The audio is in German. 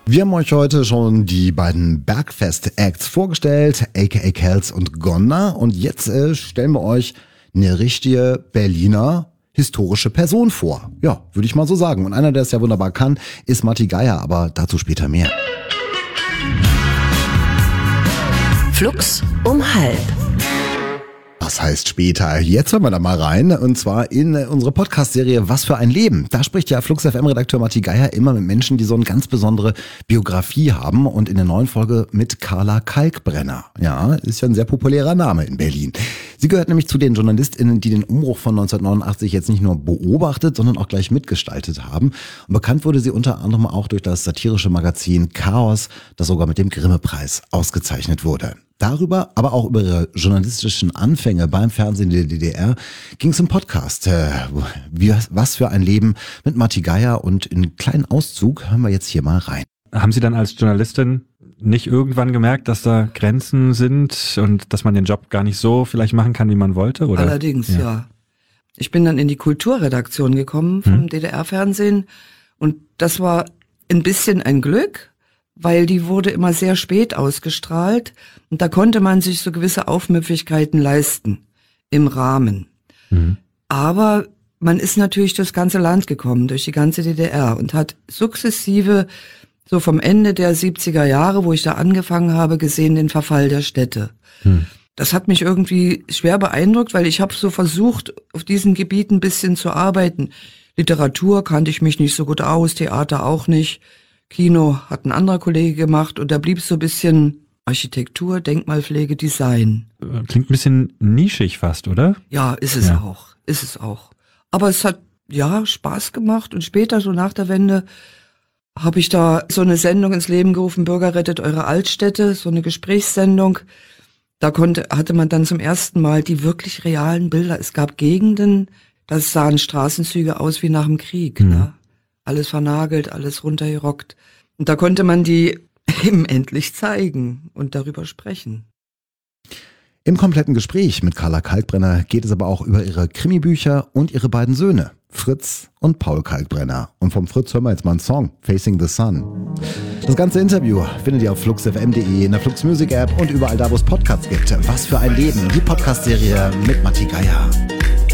Wir haben euch heute schon die beiden Bergfest-Acts vorgestellt, aka Kels und Gonna. Und jetzt stellen wir euch eine richtige Berliner historische Person vor. Ja, würde ich mal so sagen. Und einer, der es ja wunderbar kann, ist Matti Geier, aber dazu später mehr. Flux um halb. Das heißt später. Jetzt hören wir da mal rein, und zwar in unsere Podcast-Serie Was für ein Leben. Da spricht ja Flux FM-Redakteur Matti Geier immer mit Menschen, die so eine ganz besondere Biografie haben, und in der neuen Folge mit Carla Kalkbrenner. Ja, ist ja ein sehr populärer Name in Berlin. Sie gehört nämlich zu den JournalistInnen, die den Umbruch von 1989 jetzt nicht nur beobachtet, sondern auch gleich mitgestaltet haben. Und bekannt wurde sie unter anderem auch durch das satirische Magazin Chaos, das sogar mit dem Grimme-Preis ausgezeichnet wurde. Darüber, aber auch über ihre journalistischen Anfänge beim Fernsehen der DDR ging es im Podcast Was für ein Leben mit Matti Geier, und in einen kleinen Auszug hören wir jetzt hier mal rein. Haben Sie dann als Journalistin nicht irgendwann gemerkt, dass da Grenzen sind und dass man den Job gar nicht so vielleicht machen kann, wie man wollte? Oder? Allerdings, ja. Ich bin dann in die Kulturredaktion gekommen vom DDR-Fernsehen, und das war ein bisschen ein Glück, weil die wurde immer sehr spät ausgestrahlt, und da konnte man sich so gewisse Aufmüpfigkeiten leisten im Rahmen. Aber man ist natürlich durchs ganze Land gekommen, durch die ganze DDR, und hat sukzessive, so vom Ende der 70er Jahre, wo ich da angefangen habe, gesehen den Verfall der Städte. Das hat mich irgendwie schwer beeindruckt, weil ich habe so versucht, auf diesen Gebieten ein bisschen zu arbeiten. Literatur kannte ich mich nicht so gut aus, Theater auch nicht. Kino hat ein anderer Kollege gemacht, und da blieb so ein bisschen Architektur, Denkmalpflege, Design. Klingt ein bisschen nischig fast, oder? Ja, ist es auch. Aber es hat, Spaß gemacht, und später, so nach der Wende, habe ich da so eine Sendung ins Leben gerufen, Bürger rettet eure Altstädte, so eine Gesprächssendung. Da hatte man dann zum ersten Mal die wirklich realen Bilder. Es gab Gegenden, da sahen Straßenzüge aus wie nach dem Krieg, ne? Alles vernagelt, alles runtergerockt. Und da konnte man die eben endlich zeigen und darüber sprechen. Im kompletten Gespräch mit Carla Kalkbrenner geht es aber auch über ihre Krimibücher und ihre beiden Söhne, Fritz und Paul Kalkbrenner. Und vom Fritz hören wir jetzt mal einen Song, Facing the Sun. Das ganze Interview findet ihr auf fluxfm.de, in der Flux Music App und überall da, wo es Podcasts gibt. Was für ein Leben, die Podcast-Serie mit Matti Geier.